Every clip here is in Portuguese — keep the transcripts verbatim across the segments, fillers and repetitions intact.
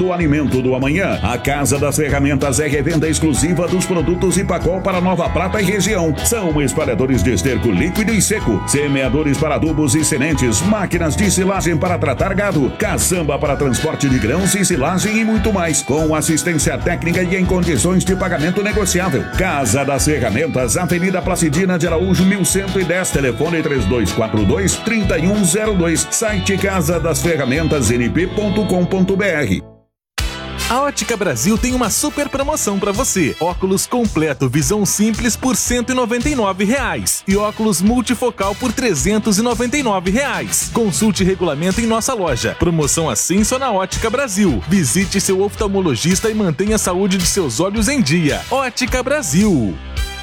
do alimento do amanhã. A Casa das Ferramentas é revenda exclusiva dos produtos Ipacol para Nova Prata e região. São espalhadores de esterco líquido e seco, semeadores para adubos e sementes, máquinas de silagem para tratar gado, caçamba para transporte de grãos e silagem e muito mais, com assistência técnica e em condições de pagamento negociável. Casa das Ferramentas, Avenida Placidina de Araújo, mil cento e dez, telefone três dois quatro dois, três um zero dois, site casa das ferramentas n p ponto com ponto b r. A Ótica Brasil tem uma super promoção para você. Óculos completo visão simples por cento e noventa e nove reais e óculos multifocal por trezentos e noventa e nove reais. Consulte regulamento em nossa loja. Promoção assim só na Ótica Brasil. Visite seu oftalmologista e mantenha a saúde de seus olhos em dia. Ótica Brasil.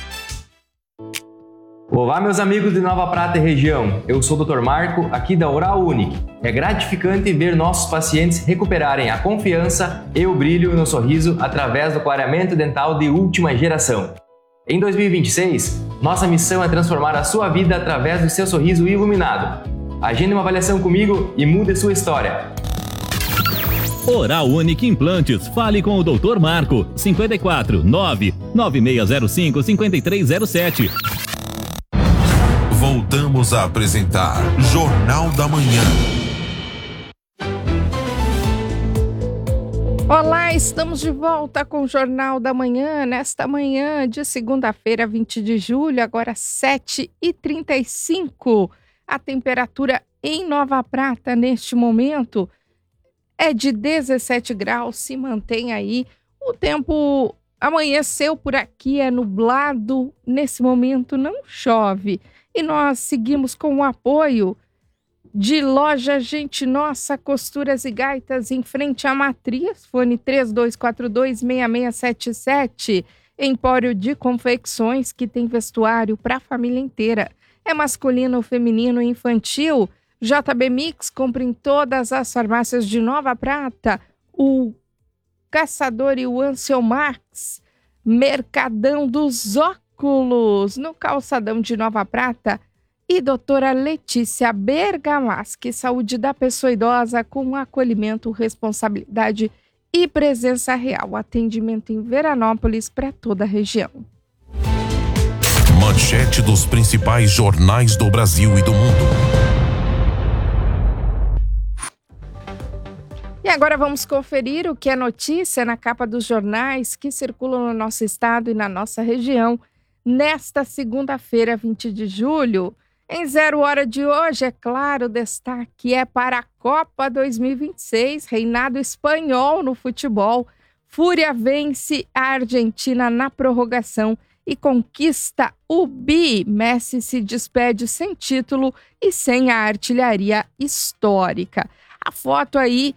Olá, meus amigos de Nova Prata e região. Eu sou o doutor Marco, aqui da Oral Unique. É gratificante ver nossos pacientes recuperarem a confiança e o brilho no sorriso através do clareamento dental de última geração. Em dois mil e vinte e seis, nossa missão é transformar a sua vida através do seu sorriso iluminado. Agende uma avaliação comigo e mude sua história. Oral Unique Implantes. Fale com o doutor Marco. cinco quatro nove nove seis zero cinco cinco três zero sete. Voltamos a apresentar Jornal da Manhã. Olá, estamos de volta com o Jornal da Manhã, nesta manhã de segunda-feira, vinte de julho, agora sete e trinta e cinco. A temperatura em Nova Prata, neste momento, é de dezessete graus, se mantém aí. O tempo amanheceu por aqui, é nublado, nesse momento não chove. E nós seguimos com o apoio de Loja Gente Nossa, Costuras e Gaitas, em frente à Matriz, fone três dois quatro dois, seis seis sete sete. Empório de confecções que tem vestuário para a família inteira. É masculino, feminino e infantil. J B Mix, compre em todas as farmácias de Nova Prata. O Caçador e o Ansel Max. Mercadão dos Óculos, no calçadão de Nova Prata. E doutora Letícia Bergamaschi, saúde da pessoa idosa com acolhimento, responsabilidade e presença real. Atendimento em Veranópolis para toda a região. Manchete dos principais jornais do Brasil e do mundo. E agora vamos conferir o que é notícia na capa dos jornais que circulam no nosso estado e na nossa região nesta segunda-feira, vinte de julho. Em zero hora de hoje, é claro, o destaque é para a Copa dois mil e vinte e seis, reinado espanhol no futebol. Fúria vence a Argentina na prorrogação e conquista o bi. Messi se despede sem título e sem a artilharia histórica. A foto aí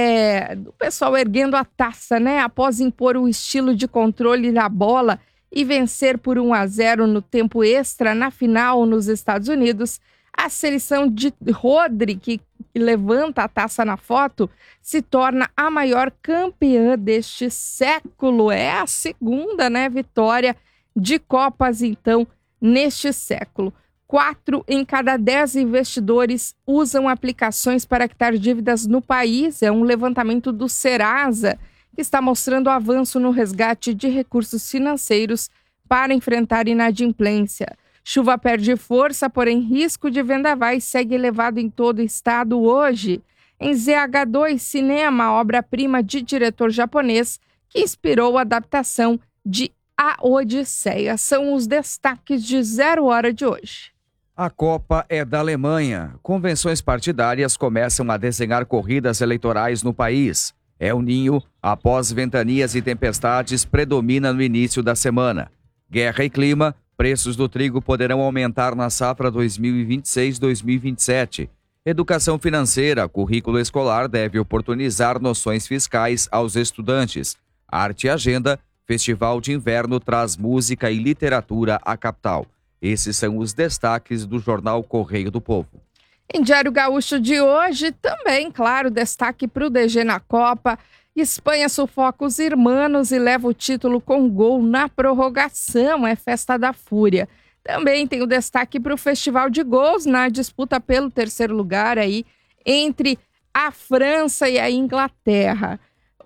é do pessoal erguendo a taça, né? Após impor o estilo de controle da bola e vencer por um a zero no tempo extra na final nos Estados Unidos, a seleção de Rodri, que levanta a taça na foto, se torna a maior campeã deste século. É a segunda, né, vitória de Copas, então, neste século. Quatro em cada dez investidores usam aplicações para quitar dívidas no país. É um levantamento do Serasa, que está mostrando o avanço no resgate de recursos financeiros para enfrentar inadimplência. Chuva perde força, porém risco de vendaval segue elevado em todo o estado hoje. Em Z H dois Cinema, obra-prima de diretor japonês que inspirou a adaptação de A Odisseia. São os destaques de Zero Hora de hoje. A Copa é da Alemanha. Convenções partidárias começam a desenhar corridas eleitorais no país. El Ninho, após ventanias e tempestades, predomina no início da semana. Guerra e clima, preços do trigo poderão aumentar na safra dois mil e vinte e seis dois mil e vinte e sete. Educação financeira, currículo escolar deve oportunizar noções fiscais aos estudantes. Arte e agenda, Festival de Inverno traz música e literatura à capital. Esses são os destaques do jornal Correio do Povo. Em Diário Gaúcho de hoje, também, claro, destaque para o D G na Copa. Espanha sufoca os irmãos e leva o título com gol na prorrogação. É festa da fúria. Também tem o destaque para o Festival de Gols na disputa pelo terceiro lugar aí entre a França e a Inglaterra.